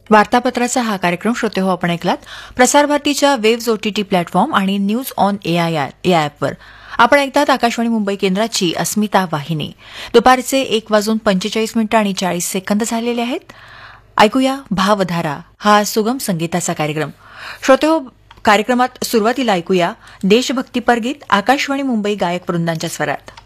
वार्तापत्राचा हा कार्यक्रम श्रोते हो आपण ऐकलात. प्रसारभारतीच्या वेव्ज ओटीटी प्लॅटफॉर्म आणि न्यूज ऑन एआयआर या ॲपवर. आपण ऐकतात आकाशवाणी मुंबई केंद्राची अस्मिता वाहिनी. दुपारचे 1:45 आणि 40 सेकंद झालेले आहेत. ऐकूया भावधारा हा सुगम संगीताचा कार्यक्रम. श्रोते हो, कार्यक्रमात सुरुवातीला ऐकूया देशभक्तीपर गीत आकाशवाणी मुंबई गायक वृंदांच्या स्वरात.